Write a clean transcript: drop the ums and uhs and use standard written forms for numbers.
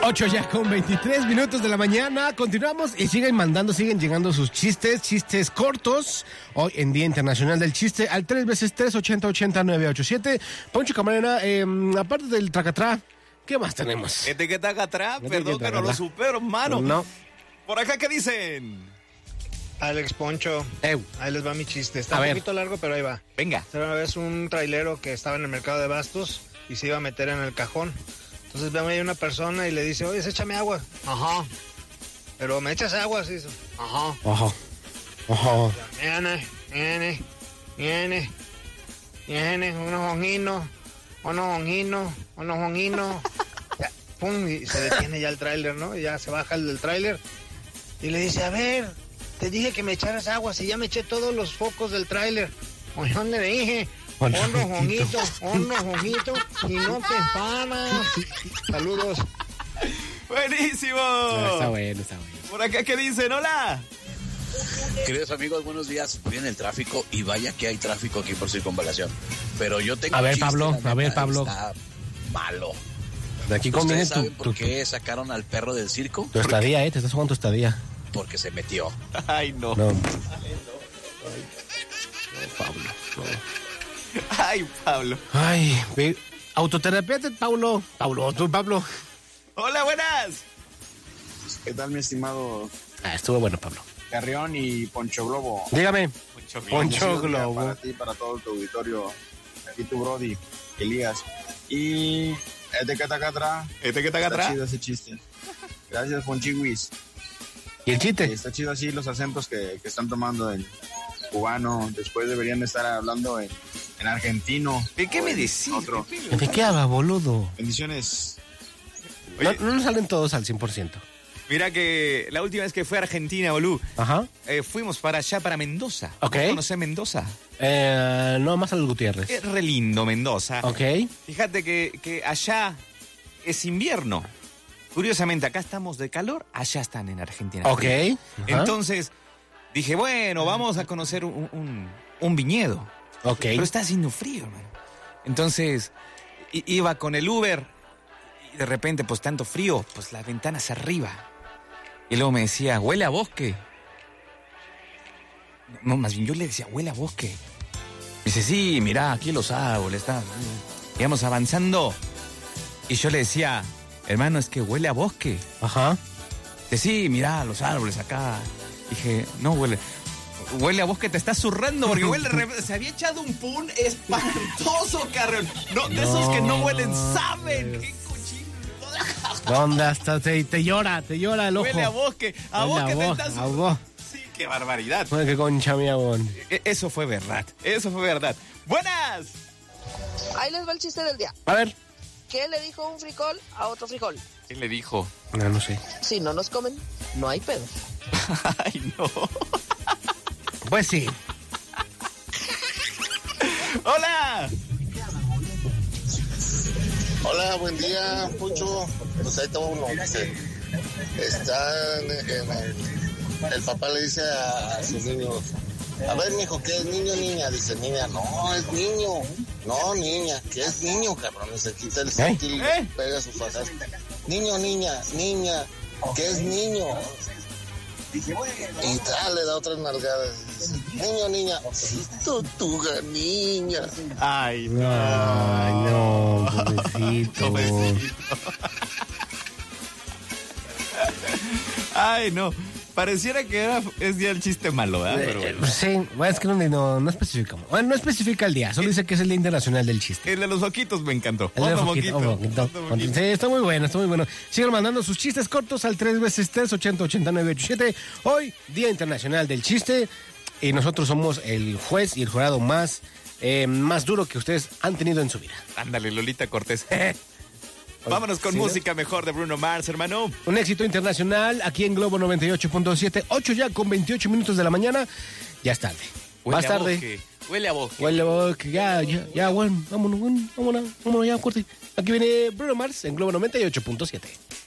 8 ya con 23 minutos de la mañana. Continuamos y siguen llegando sus chistes cortos. Hoy en Día Internacional del Chiste al 3x3 8080-987. Poncho Camarena, aparte del tracatrá, ¿qué más tenemos? ¿Qué tracatrá? Perdón que no lo supe, hermano. No. Por acá, ¿qué dicen? Alex, Poncho, ahí les va mi chiste. Está un poquito largo, pero ahí va. Venga. Era una vez un trailero que estaba en el mercado de bastos y se iba a meter en el cajón. Entonces ve ahí una persona y le dice, oye, échame agua. Ajá. Pero me echas agua, sí. Ajá. Ajá. Ajá. Viene, unos onginos. Ya, pum, y se detiene ya el tráiler, ¿no? Y ya se baja el del tráiler y le dice, a ver, te dije que me echaras agua, si ya me eché todos los focos del tráiler. Oye, ¿dónde le dije? Unos ojitos y no te empanas. Saludos. Buenísimo. Está bueno. Por acá, ¿qué dicen? Hola. Queridos amigos, buenos días. Voy en el tráfico y vaya que hay tráfico aquí por Circunvalación. Pero yo tengo A ver, chiste, Pablo, Está malo. De aquí conviene ¿Ustedes saben por qué sacaron al perro del circo? tu estadía, te estás jugando tu estadía. Porque se metió. Ay, no. No. Pablo, no. Ay, Pablo. Ay, autoterapeuta, Pablo. Pablo. Hola, buenas. ¿Qué tal, mi estimado Estuvo bueno, Pablo. Carrión y Poncho Globo? Dígame. Poncho Globo. Globo. Para ti, para todo tu auditorio. Aquí tu Brody, Elías. Y ¿qué taca Está chido ese chiste. Gracias, Ponchiwis. ¿Y el chiste? Está chido así los acentos que están tomando en cubano. Después deberían estar hablando en argentino. ¿De qué me decís? Otro. ¿De qué habla, boludo? Bendiciones. No nos salen todos al 100%. Mira que la última vez que fui a Argentina, Bolú, Ajá. fuimos para allá, para Mendoza. Ok. ¿Conocés Mendoza? No, más a los Gutiérrez. Es re lindo Mendoza. Ok. Fíjate que allá es invierno. Curiosamente, acá estamos de calor, allá están en Argentina. Ok. Ajá. Entonces, dije, bueno, vamos a conocer un viñedo. Ok. Pero está haciendo frío, hermano. Entonces, iba con el Uber y de repente, pues tanto frío, pues las ventanas arriba. Y luego me decía, huele a bosque. No, más bien yo le decía, huele a bosque. Dice, sí, mirá, aquí los árboles están. Íbamos avanzando. Y yo le decía, hermano, es que huele a bosque. Ajá. Dice, sí, mirá, los árboles acá. Dije, no, huele a bosque, te estás zurrando porque se había echado un pun espantoso, Carrión. No, de esos que no huelen, saben. Qué cochino. ¿Dónde está? Te llora el ojo. Huele a bosque. A bosque te estás zurrando. Sí, qué barbaridad. Joder, qué concha mía, bon. Eso fue verdad. ¡Buenas! Ahí les va el chiste del día. A ver. ¿Qué le dijo un frijol a otro frijol? ¿Qué le dijo? No sé. Si no nos comen, no hay pedo. Ay, no. Pues sí. ¡Hola! Hola, buen día, Pucho. Pues ahí está uno. Está el papá le dice a sus niños, a ver, mijo, ¿qué es niño o niña? Dice, niña, no, es niño. No, niña, ¿qué es niño, cabrón? Y se quita el cintil y le pega sus fajas. Niño, niña, ¿qué es niño? Y le da otras nalgadas. Dice, niño, niña, tortuga, niña. Ay, no. Ay, no, pobrecito. Ay, no. Pareciera que es día el chiste malo, ¿verdad? Pero bueno. Sí, bueno, es que no especificamos. Bueno, no especifica el día, solo dice que es el Día Internacional del Chiste. El de los ojitos me encantó. El de Foquito. Sí, está muy bueno. Sigan mandando sus chistes cortos al 3x3 8080-987. Hoy, Día Internacional del Chiste. Y nosotros somos el juez y el jurado más duro que ustedes han tenido en su vida. Ándale, Lolita Cortés. Vámonos con música mejor de Bruno Mars, hermano. Un éxito internacional aquí en Globo 98.7. 8 ya con 28 minutos de la mañana. Ya es tarde. Más tarde. Huele a bosque. Huele a bosque. Ya, bueno. Vámonos ya, corte. Aquí viene Bruno Mars en Globo 98.7.